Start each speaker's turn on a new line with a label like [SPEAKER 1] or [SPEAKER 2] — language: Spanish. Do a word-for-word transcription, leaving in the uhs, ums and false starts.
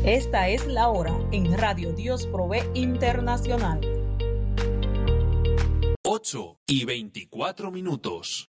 [SPEAKER 1] Esta es la hora en Radio Dios Provee Internacional.
[SPEAKER 2] ocho y veinticuatro minutos.